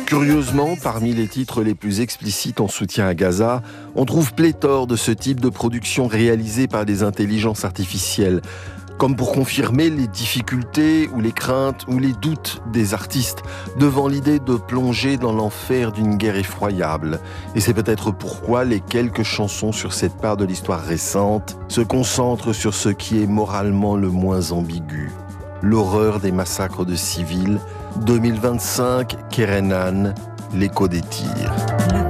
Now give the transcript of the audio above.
Curieusement, parmi les titres les plus explicites en soutien à Gaza, on trouve pléthore de ce type de production réalisée par des intelligences artificielles, comme pour confirmer les difficultés ou les craintes ou les doutes des artistes devant l'idée de plonger dans l'enfer d'une guerre effroyable. Et c'est peut-être pourquoi les quelques chansons sur cette part de l'histoire récente se concentrent sur ce qui est moralement le moins ambigu. L'horreur des massacres de civils, 2025, Kerenan, l'écho des tirs.